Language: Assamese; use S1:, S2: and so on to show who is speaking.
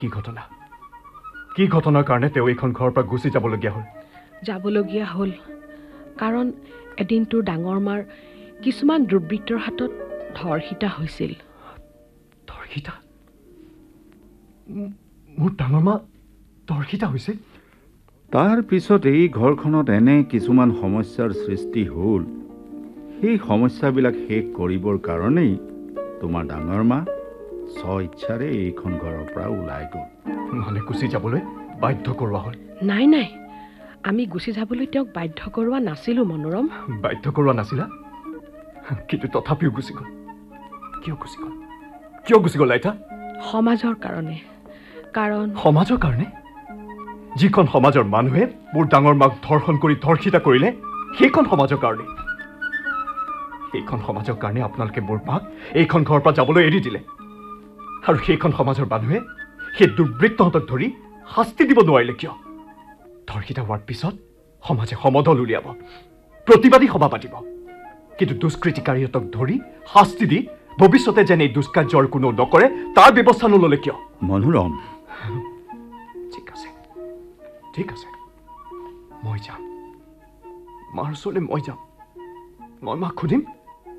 S1: কি ঘটনা কি ঘটনাৰ কাৰণে তেওঁ এইখন ঘৰৰ পৰা গুচি যাবলগীয়া হ'ল
S2: কাৰণ এদিন তোৰ ডাঙৰ মাৰ কিছুমান দুৰ্বৃত্তৰ হাতত ধৰ্ষিতা হৈছিল
S1: ধৰ্ষিতা মোৰ ডাঙৰ মা ধৰ্ষিতা হৈছে
S3: তাৰ পিছত এই ঘৰখনত এনে কিছুমান সমস্যাৰ সৃষ্টি হ'ল সেই সমস্যাবিলাক শেষ কৰিবৰ কাৰণেই তোমাৰ ডাঙৰ মা স্বইচ্ছাৰে এইখন ঘৰৰ পৰা ওলাই গ'ল
S1: মানে গুচি যাবলৈ বাধ্য কৰোৱা হ'ল
S2: নাই আমি গুচি যাবলৈ তেওঁক বাধ্য কৰোৱা নাছিলোঁ মনোৰম
S1: বাধ্য কৰোৱা নাছিলা কিন্তু তথাপিও গুচি গ'ল কিয় গুচি গ'ল আইতা
S2: সমাজৰ কাৰণে কাৰণ
S1: সমাজৰ কাৰণে যিখন সমাজৰ মানুহে মোৰ ডাঙৰ মাক ধৰ্ষণ কৰি ধৰ্ষিতা কৰিলে সেইখন সমাজৰ কাৰণে আপোনালোকে মোৰ মাক এইখন ঘৰৰ পৰা যাবলৈ এৰি দিলে আৰু সেইখন সমাজৰ মানুহে সেই দুৰ্বৃত্তহঁতক ধৰি শাস্তি দিব নোৱাৰিলে কিয় ধৰ্ষিতা হোৱাৰ পিছত সমাজে সমদল উলিয়াব প্ৰতিবাদী সভা পাতিব কিন্তু দুষ্কৃতিকাৰীহঁতক ধৰি শাস্তি দি ভৱিষ্যতে যেন এই দুষ্কাৰ্যৰ কোনো নকৰে তাৰ ব্যৱস্থা নল'লে কিয়
S3: মনোৰম
S1: ঠিক আছে মই যাম মাৰ ওচৰলৈ মই যাম মই মাক সুধিম